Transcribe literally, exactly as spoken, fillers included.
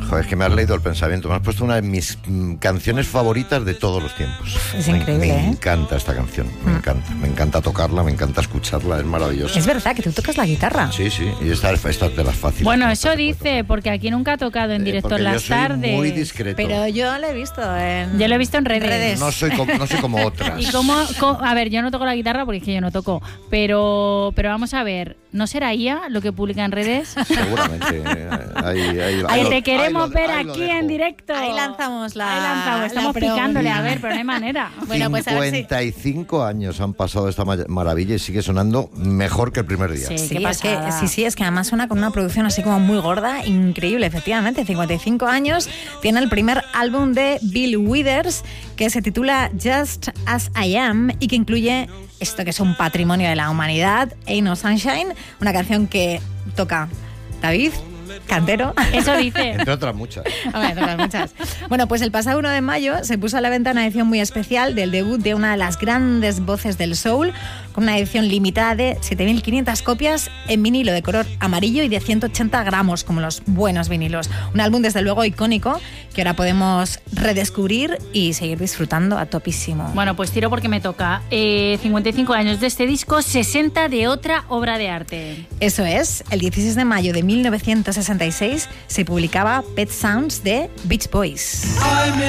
Joder, es que me has leído el pensamiento. Me has puesto una de mis mm, canciones favoritas de todos los tiempos. Es me, increíble, me ¿eh? encanta esta canción, me mm. encanta. Me encanta tocarla, me encanta escucharla, es maravillosa. Es verdad que tú tocas la guitarra. Sí, sí, y esta, esta es de las fáciles. Bueno, eso dice, porque aquí nunca ha tocado en directo eh, en las yo soy tardes. muy discreto. Pero yo lo he visto en... Yo lo he visto en redes. redes. No soy como, no soy como otras. Y cómo, cómo- a ver, yo no toco la guitarra porque es que yo no toco, pero, pero vamos a ver, ¿no será I A lo que publica en redes? Seguramente. eh, Ahí, ahí, ahí Ahí lo- te ahí queremos lo- ver ahí lo aquí dejo. en directo. Ahí lanzamos la- Ahí lanzamos, la estamos pregunta. picándole, a ver, pero no hay manera. Bueno, pues a ver si... cincuenta y cinco años han pasado esta ma- maravilla y sigue sonando mejor que el primer día. Sí. Sí, qué es que, pasada. sí, sí, es que además suena con una producción así como muy gorda, increíble, efectivamente. cincuenta y cinco años, tiene el primer álbum de Bill Withers que se titula Just As I Am y que incluye esto que es un patrimonio de la humanidad, Ain't No Sunshine, una canción que toca David Cantero. Eso dice. Entre otras muchas. Hombre, todas muchas. Bueno, pues el pasado uno de mayo se puso a la venta una edición muy especial del debut de una de las grandes voces del soul, con una edición limitada de siete mil quinientas copias en vinilo de color amarillo y de ciento ochenta gramos, como los buenos vinilos. Un álbum, desde luego, icónico, que ahora podemos redescubrir y seguir disfrutando a topísimo. Bueno, pues tiro porque me toca. Eh, cincuenta y cinco años de este disco, sesenta de otra obra de arte. Eso es, el dieciséis de mayo de mil novecientos sesenta y seis se publicaba Pet Sounds de Beach Boys.